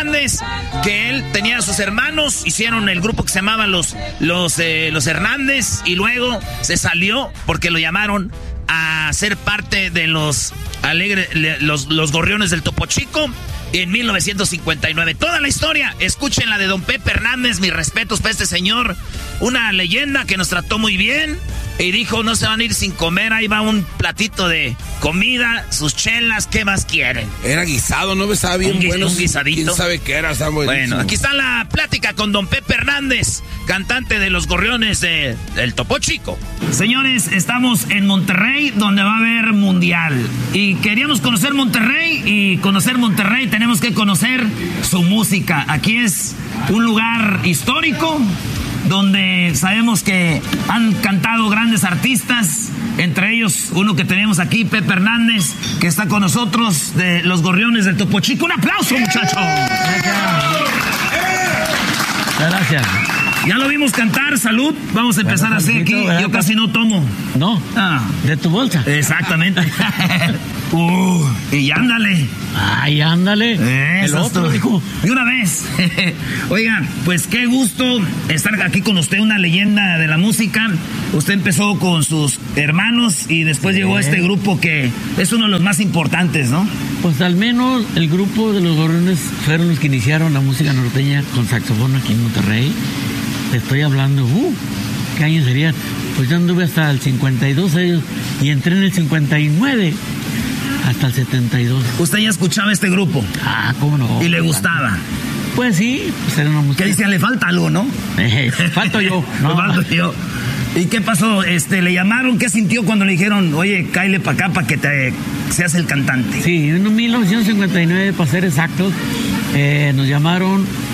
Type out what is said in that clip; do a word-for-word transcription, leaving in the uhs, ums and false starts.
Hernández, que él tenía a sus hermanos, hicieron el grupo que se llamaba Los, los, eh, los Hernández, y luego se salió porque lo llamaron a ser parte de los, alegre, los, los Gorriones del Topo Chico en mil novecientos cincuenta y nueve. Toda la historia, escuchen la de don Pepe Hernández, mis respetos para este señor, una leyenda que nos trató muy bien. Y dijo, no se van a ir sin comer, ahí va un platito de comida, sus chelas, ¿qué más quieren? Era guisado, ¿no? Estaba bien un bueno. Un guisadito. ¿Quién sabe qué era? Está bueno, aquí está la plática con don Pepe Hernández, cantante de los Gorriones de, del Topo Chico. Señores, estamos en Monterrey, donde va a haber mundial. Y queríamos conocer Monterrey, y conocer Monterrey tenemos que conocer su música. Aquí es un lugar histórico, donde sabemos que han cantado grandes artistas, entre ellos uno que tenemos aquí, Pepe Hernández, que está con nosotros, de los Gorriones del Topo Chico. ¡Un aplauso, muchachos! Gracias. Ya lo vimos cantar, salud. Vamos a empezar bueno, así aquí. Yo casi no tomo. No, ah. de tu bolsa. Exactamente. uh, y ándale. Ay, ándale. Eso, el otro, dijo. De una vez. Oigan, pues qué gusto estar aquí con usted, una leyenda de la música. Usted empezó con sus hermanos y después sí. llegó a este grupo que es uno de los más importantes, ¿no? Pues al menos el grupo de los Gorriones fueron los que iniciaron la música norteña con saxofón aquí en Monterrey. Te estoy hablando, uh, ¿qué años serían? Pues yo anduve hasta el cincuenta y dos años y entré en el cincuenta y nueve hasta el setenta y dos. ¿Usted ya escuchaba este grupo? Ah, ¿cómo no? ¿Y le gustaba? Pues sí, pues era una música. ¿Qué decían? ¿Le falta algo, no? Eh, falto yo. No, falto yo. ¿Y qué pasó? Este, ¿le llamaron? ¿Qué sintió cuando le dijeron, oye, cáele para acá para que te seas el cantante? Sí, en mil novecientos cincuenta y nueve, para ser exactos, eh, nos llamaron